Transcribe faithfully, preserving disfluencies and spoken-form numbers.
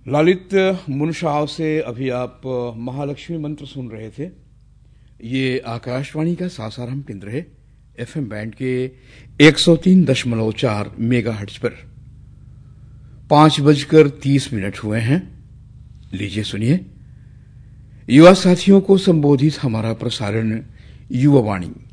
ललित मुनशाव से अभी आप महालक्ष्मी मंत्र सुन रहे थे। ये आकाशवाणी का सासाराम केंद्र है, एफएम बैंड के एक सौ तीन दशमलव चार मेगाहर्ट्ज पर। पांच बजकर तीस मिनट हुए हैं। लीजिए सुनिए युवा साथियों को संबोधित हमारा प्रसारण युवा वाणी।